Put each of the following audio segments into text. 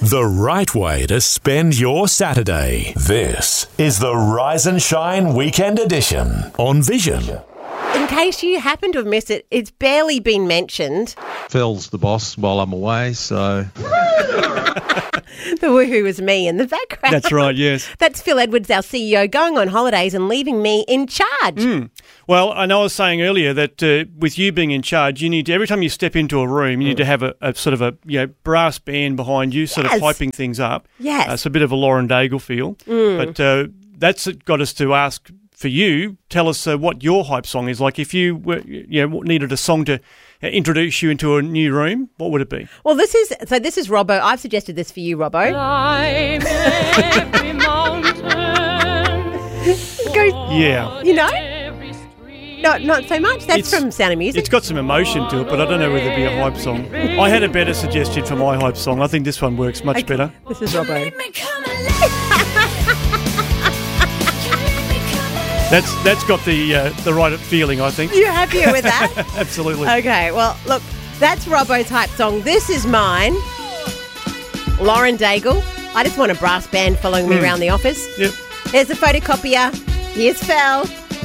The right way to spend your Saturday. This is the Rise and Shine Weekend Edition on Vision. In case you happen to have missed it, it's barely been mentioned. Phil's the boss while I'm away, so... The woohoo is me in the background. That's right, yes. That's Phil Edwards, our CEO, going on holidays and leaving me in charge. Well, I know I was saying earlier that with you being in charge, you need to, every time you step into a room, you need to have a sort of a brass band behind you, sort of hyping things up. Yes. It's a bit of a Lauren Daigle feel. But that's got us to ask for you, tell us what your hype song is. Like if you were, needed a song to introduce you into a new room, what would it be? Well, this is Robbo. I've suggested this for you, Robbo. Climb every mountain. Go, Yeah. you know? Not so much. That's from Sound of Music. It's got some emotion to it, but I don't know whether it'd be a hype song. I had a better suggestion for my hype song. I think this one works much better. This is Robbo. That's got the right feeling, I think. You happier with that? Absolutely. Okay, well, look, that's Robbo's hype song. This is mine. Lauren Daigle. I just want a brass band following me around the office. Yep. Here's a photocopier. Here's Phil.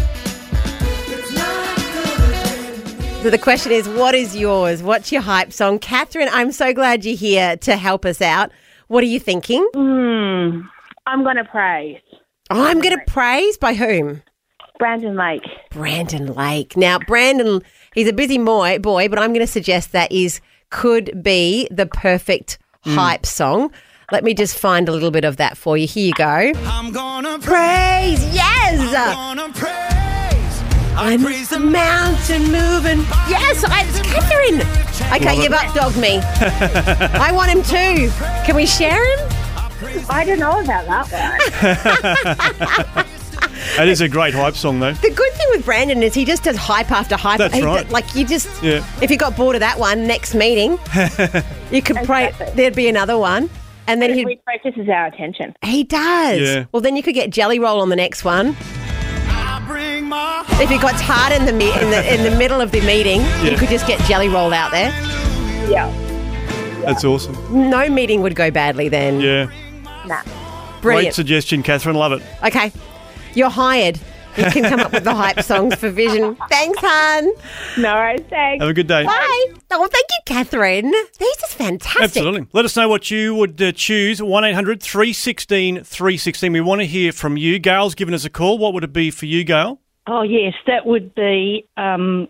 So the question is, what is yours? What's your hype song? Catherine, I'm so glad you're here to help us out. What are you thinking? I'm going to praise. I'm going to praise by whom? Brandon Lake. Brandon Lake. Now, Brandon, he's a busy boy, but I'm going to suggest that could be the perfect hype song. Let me just find a little bit of that for you. Here you go. I'm gonna Praise, yes! I'm gonna praise. I'm the mountain moving. Yes, it's Catherine. Okay, you've updogged me. I want him too. Can we share him? I don't know about that one. That is a great hype song, though. The good thing with Brandon is he just does hype after hype. That's right. Like you just, if you got bored of that one, next meeting, you could pray. There'd be another one. And then He focuses our attention. he does. Yeah. Well, then you could get Jelly Roll on the next one. I bring my If it got hard in the middle of the meeting, you could just get Jelly Roll out there. Yeah. That's awesome. No meeting would go badly then. Yeah. Nah. Great Brilliant. suggestion, Catherine. Love it. Okay, you're hired. You can come up with the hype songs for Vision. Thanks, hon. No worries, thanks. Have a good day. Bye. Oh, thank you, Catherine. These are fantastic. Absolutely. Let us know what you would choose. 1-800-316-316. We want to hear from you. Gail's given us a call. What would it be for you, Gail? Oh, yes, that would be I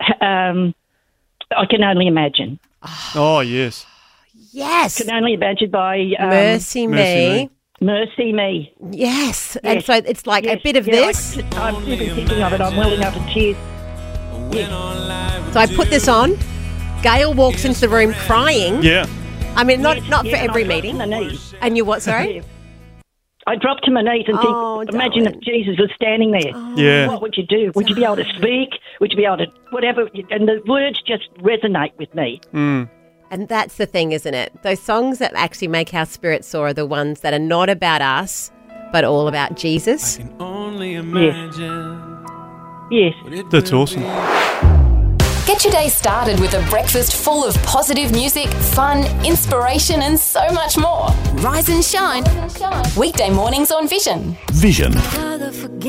Can Only Imagine. Oh, yes. Yes. Can Only Imagine by Mercy Me. Mercy Me. Yes. And so it's like a bit of Yeah, this. I'm even thinking of it. I'm welling up in tears. So I put this on. Gail walks into the room crying. Yeah. I mean, not for and every I meeting. dropped to my knees. And you what, sorry? Yeah. I dropped to my knees and Oh, think, imagine darling. if Jesus was standing there. Yeah. What would you do? Would you be able to speak? Would you be able to whatever? And the words just resonate with me. And that's the thing, isn't it? Those songs that actually make our spirit soar are the ones that are not about us, but all about Jesus. only imagine. Yes. That's awesome. Get your day started with a breakfast full of positive music, fun, inspiration, and so much more. Rise and shine. Weekday mornings on Vision. Vision.